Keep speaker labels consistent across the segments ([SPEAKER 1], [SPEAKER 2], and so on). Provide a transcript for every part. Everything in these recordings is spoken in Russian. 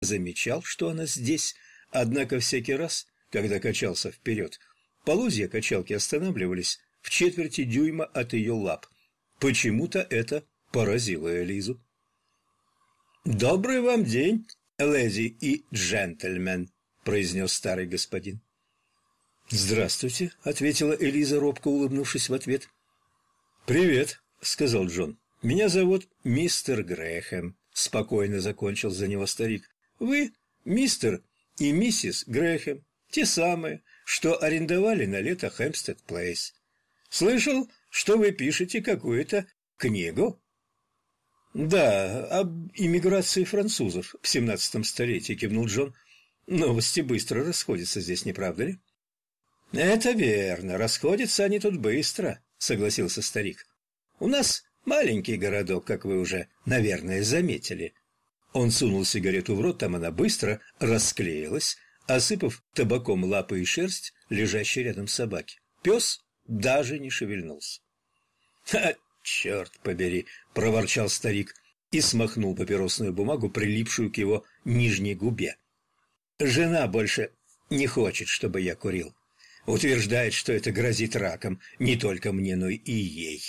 [SPEAKER 1] замечал, что она здесь, однако всякий раз, когда качался вперед, полозья качалки останавливались в четверти дюйма от ее лап. Почему-то это поразило Элизу. «Добрый вам день, леди и джентльмен», — произнес старый господин. «Здравствуйте», — ответила Элиза, робко улыбнувшись в ответ. «Привет», — сказал Джон. «Меня зовут мистер Грэхэм», — спокойно закончил за него старик. «Вы мистер и миссис Грэхэм, те самые, что арендовали на лето Хэмпстед Плейс. Слышал, что вы пишете какую-то книгу?» «Да, об иммиграции французов в 17 столетии», — кивнул Джон. «Новости быстро расходятся здесь, не правда ли?» «Это верно, расходятся они тут быстро», — согласился старик. «У нас маленький городок, как вы уже, наверное, заметили». Он сунул сигарету в рот, там она быстро расклеилась, осыпав табаком лапы и шерсть, лежащей рядом собаки. Пес даже не шевельнулся. «Ха, черт побери!» — проворчал старик и смахнул папиросную бумагу, прилипшую к его нижней губе. «Жена больше не хочет, чтобы я курил. Утверждает, что это грозит раком не только мне, но и ей».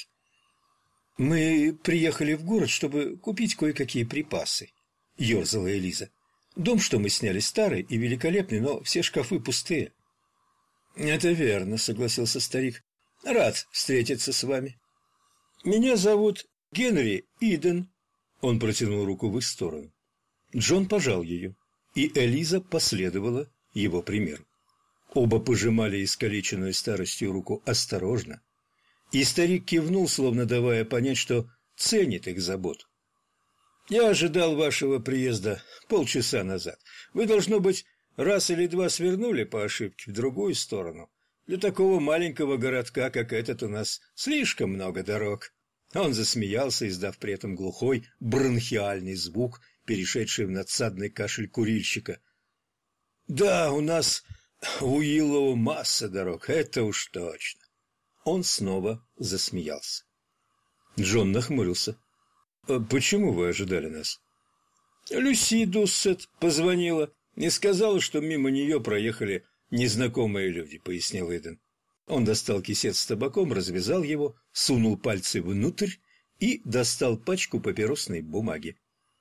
[SPEAKER 1] «Мы приехали в город, чтобы купить кое-какие припасы», — ерзала Элиза. «Дом, что мы сняли, старый и великолепный, но все шкафы пустые». «Это верно», — согласился старик. «Рад встретиться с вами». «Меня зовут Генри Иден». Он протянул руку в их сторону. Джон пожал ее, и Элиза последовала его примеру. Оба пожимали искалеченную старостью руку осторожно, и старик кивнул, словно давая понять, что ценит их заботу. «Я ожидал вашего приезда полчаса назад. Вы, должно быть, раз или два свернули по ошибке в другую сторону. Для такого маленького городка, как этот, у нас слишком много дорог». Он засмеялся, издав при этом глухой бронхиальный звук, перешедший в надсадный кашель курильщика. «Да, у нас в Уиллоу масса дорог, это уж точно». Он снова засмеялся. Джон нахмурился. «Почему вы ожидали нас?» «Люси Дуссет позвонила и сказала, что мимо нее проехали незнакомые люди», — пояснил Иден. Он достал кисет с табаком, развязал его, сунул пальцы внутрь и достал пачку папиросной бумаги.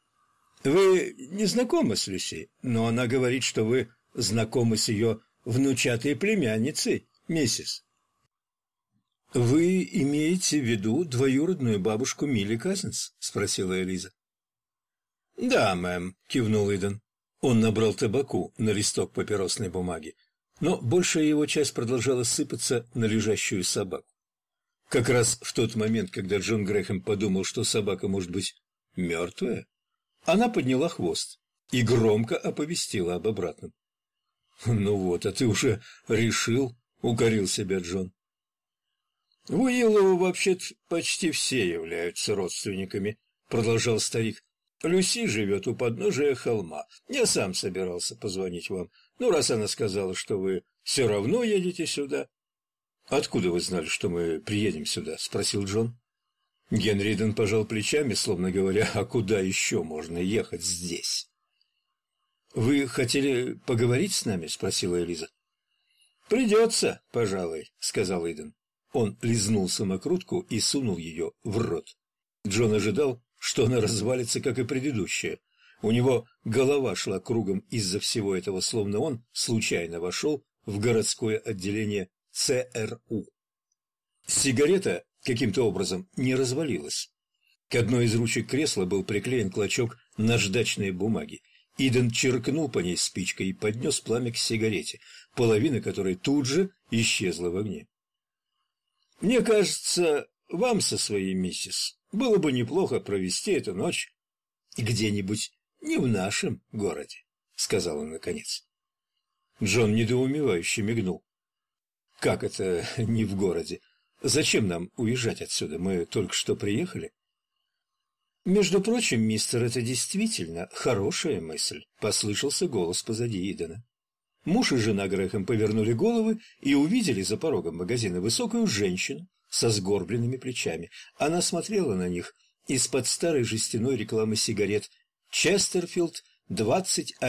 [SPEAKER 1] «Вы не знакомы с Люси, но она говорит, что вы знакомы с ее внучатой племянницей, миссис». «Вы имеете в виду двоюродную бабушку Милли Казинс?» — спросила Элиза. «Да, мэм», — кивнул Иден. Он набрал табаку на листок папиросной бумаги, но большая его часть продолжала сыпаться на лежащую собаку. Как раз в тот момент, когда Джон Грэхэм подумал, что собака может быть мертвая, она подняла хвост и громко оповестила об обратном. «Ну вот, а ты уже решил?» — укорил себя Джон. «В Уиллоу вообще-то почти все являются родственниками», — продолжал старик. «Люси живет у подножия холма. Я сам собирался позвонить вам. Ну, раз она сказала, что вы все равно едете сюда». «Откуда вы знали, что мы приедем сюда?» — спросил Джон. Генри Иден пожал плечами, словно говоря, а куда еще можно ехать здесь? «Вы хотели поговорить с нами?» — спросила Элиза. «Придется, пожалуй», — сказал Иден. Он лизнул самокрутку и сунул ее в рот. Джон ожидал, что она развалится, как и предыдущая. У него голова шла кругом из-за всего этого, словно он случайно вошел в городское отделение ЦРУ. Сигарета каким-то образом не развалилась. К одной из ручек кресла был приклеен клочок наждачной бумаги. Иден черкнул по ней спичкой и поднес пламя к сигарете, половина которой тут же исчезла в огне. «Мне кажется, вам со своей миссис было бы неплохо провести эту ночь где-нибудь не в нашем городе», — сказал он наконец. Джон недоумевающе мигнул. «Как это не в городе? Зачем нам уезжать отсюда? Мы только что приехали». «Между прочим, мистер, это действительно хорошая мысль», — послышался голос позади Идена. Муж и жена Грэхэм повернули головы и увидели за порогом магазина высокую женщину со сгорбленными плечами. Она смотрела на них из-под старой жестяной рекламы сигарет «Честерфилд 21